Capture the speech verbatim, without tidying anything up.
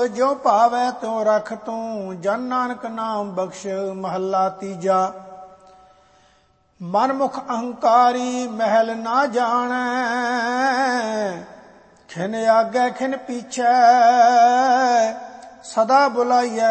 जो भावै त्यों रख तू, जन नानक नाम बख्श महला तीजा। मनमुख अहंकारी महल ना जानै, खिन आगे खिन पीछे, सदा बुलाइए